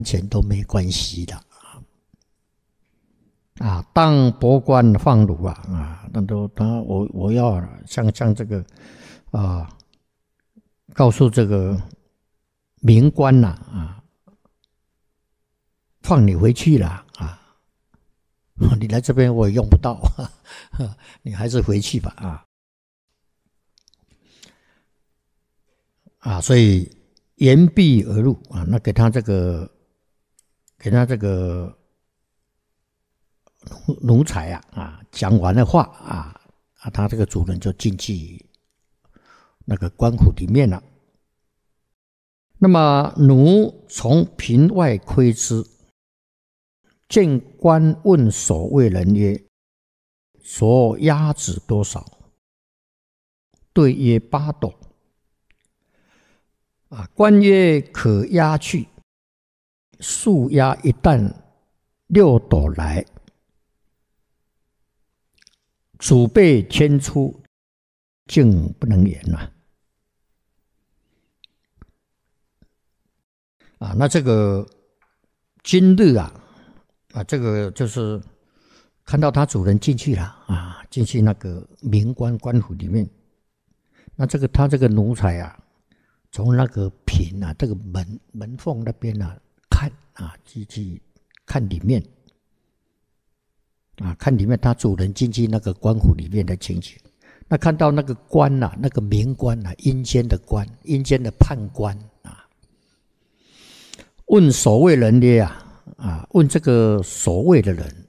钱都没关系的啊。当博官放汝啊，那都我要像这个啊，告诉这个民官啊，放你回去了啊，你来这边我也用不到，你还是回去吧啊，所以言毕而入啊，那给他这个奴才讲完了话他这个主人就进去那个官府里面了。那么奴从屏外窥之，见官问守卫人曰：“所押子多少？”对曰：“8斗。”官曰：“可押去。”速押一担6斗来。主被牵出，竟不能言那这个今日这个就是看到他主人进去了进去那个民官官府里面。那他这个奴才从那个屏这个门缝那边看去看里面看里面他主人进去那个官府里面的情形。那看到那个官那个民官阴间的官，阴间的判官问守卫人曰问这个守卫的人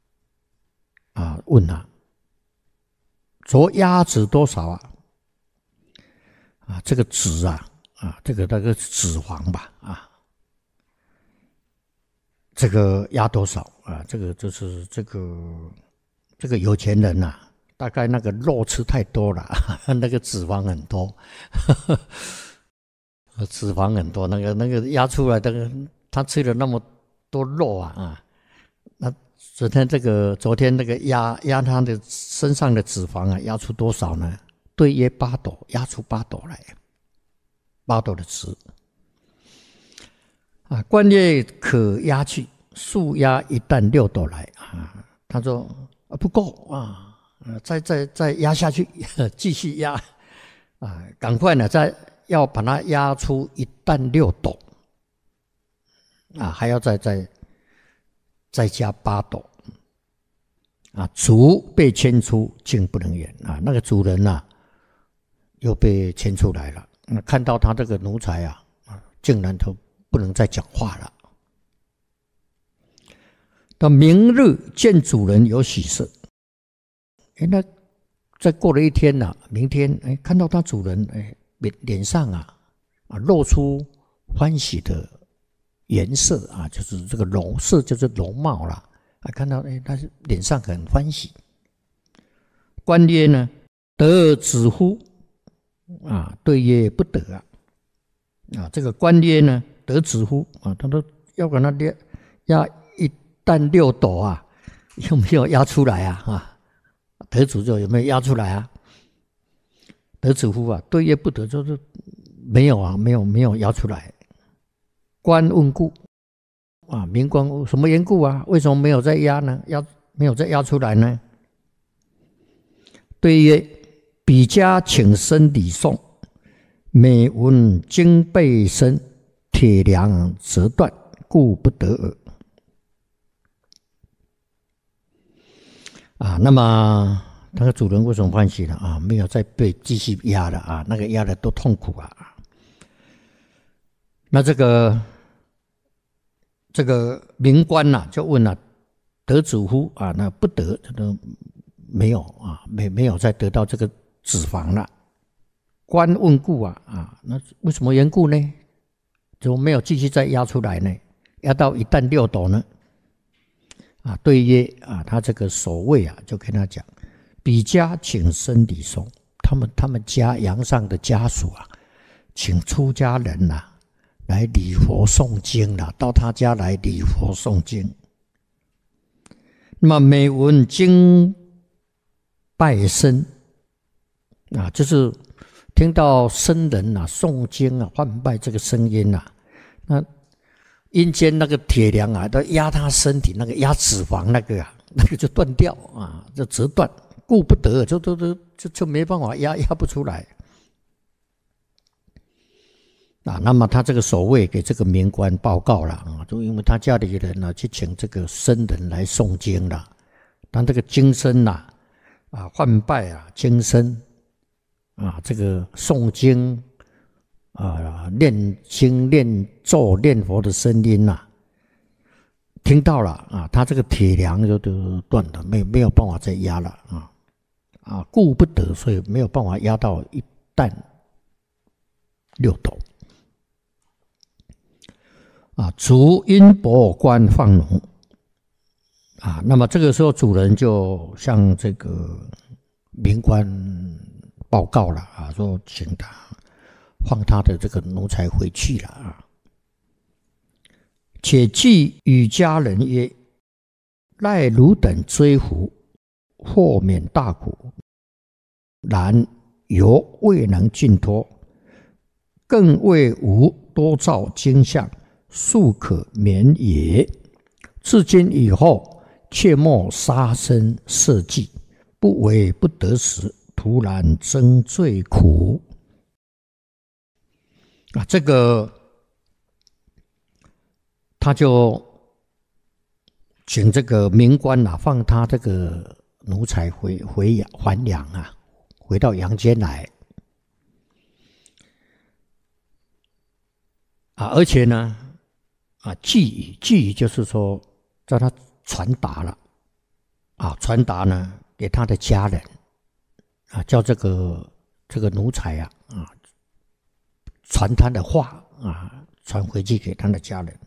问昨押子多少这个子这个那个子房吧这个押多少这个就是这个有钱人大概那个肉吃太多了那个脂肪很多脂肪很多，那个压出来他吃了那么多肉那昨天那个压他的身上的脂肪压出多少呢？对约8斗，压出8斗来，8斗的值官曰：“可押去。”速押一担6斗来他说不够再压下去，继续压赶快呢，再要把它压出一担6斗还要再加8斗主被牵出，竟不能言那个主人又被牵出来了。看到他这个奴才竟然都不能再讲话了。到明日见主人有喜色，那再过了一天明天看到他主人脸上露出欢喜的颜色就是这个容色，就是容貌了看到他脸上很欢喜。官曰呢：“得子乎？”对曰：“不得这个官曰呢：“得子乎？”他说要管他压一担6斗有没有压出来得子就有没有压出来得子乎对曰：“不得。”就是没有没有压出来。官问故民官问什么缘故为什么没有再压呢？没有再压出来呢？对曰：“彼家请生礼送，每闻经备深，铁梁折断，故不得耳。”那么那个主人为什么欢喜呢？没有再被继续压了那个压的多痛苦那这个民官就问得子乎？那不得，没有没有再得到这个脂肪了。官问故那为什么缘故呢？怎么没有继续再压出来呢？压到一担6斗呢？对曰他这个守卫就跟他讲：“彼家请生礼送，他们家杨上的家属请出家人来礼佛诵经到他家来礼佛诵经。那么每闻经拜僧就是听到僧人诵经唤拜这个声音那阴间那个铁梁啊，都压他身体，那个压脂肪那个就断掉啊，就折断，顾不得，就没办法压不出来啊。那么他这个守卫给这个民官报告了啊，就因为他家里人呢去请这个僧人来诵经了，但这个经僧呐换拜经僧这个诵经念经念咒念佛的声音听到了他这个铁梁就断了，没有办法再压了顾不得，所以没有办法压到一担六斗主因薄官放农那么这个时候主人就向这个民官报告了说请他放他的这个奴才回去了且记与家人曰：赖汝等追捕，或免大苦，然犹未能尽脱，更为吾多造惊吓，庶可免也。至今以后，切莫杀生设计，不为不得时，徒然增罪苦。这个他就请这个民官放他这个奴才还阳回到阳间来而且呢寄语就是说叫他传达了传达呢给他的家人叫这个奴才传他的话传回去给他的家人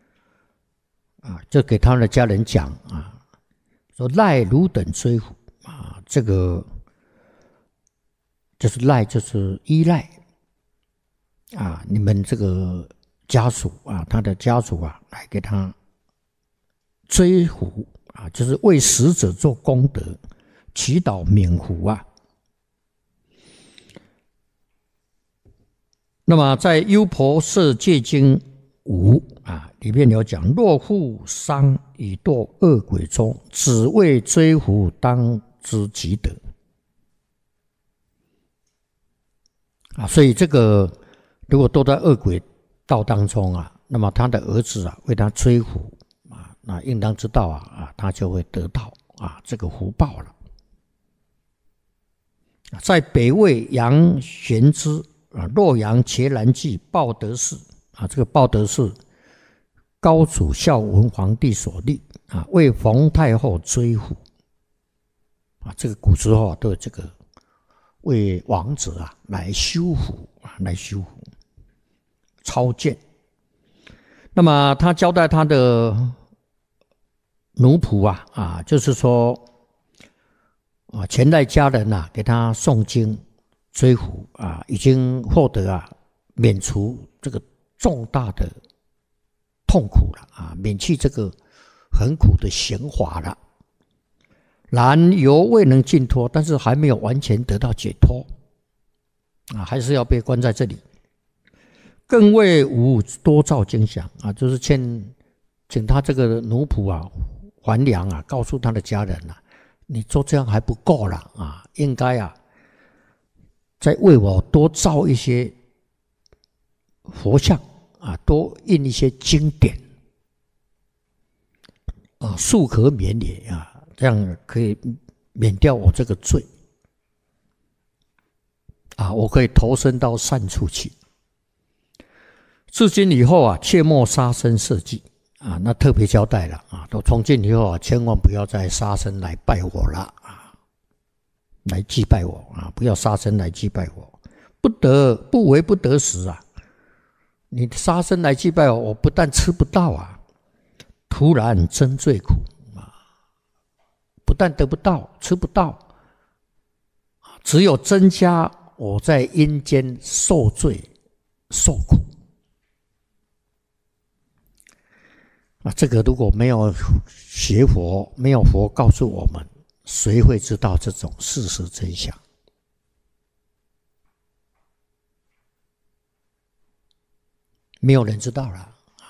就给他的家人讲说赖汝等追捕这个就是赖就是依赖你们这个家属他的家属来给他追捕就是为死者做功德，祈祷冥福那么在《优婆塞戒经5》里面有讲：若负伤以堕恶鬼中，只为追捕，当知积德所以这个如果堕在恶鬼道当中那么他的儿子为他追捕那应当知道他就会得到这个福报了。在北魏杨玄之洛阳伽蓝记报德寺这个报德寺高祖孝文皇帝所立为冯太后追捕这个古时候都有这个为王者来修福超荐。那么他交代他的奴仆就是说前代家人给他诵经追捕已经获得免除这个重大的痛苦了免去这个很苦的刑罚了。然犹未能尽脱，但是还没有完全得到解脱还是要被关在这里。更为吾多造惊吓就是请他这个奴仆还阳告诉他的家人你做这样还不够了应该再为我多造一些佛像多印一些经典庶可免也这样可以免掉我这个罪我可以投身到善处去。至今以后切莫杀生设计那特别交代了都从今以后千万不要再杀生来拜我了来祭拜我不要杀生来祭拜我，不为不得时你杀生来祭拜我，我不但吃不到突然增罪苦不但得不到吃不到只有增加我在阴间受罪受苦这个如果没有学佛，没有佛告诉我们，谁会知道这种事实真相？没有人知道了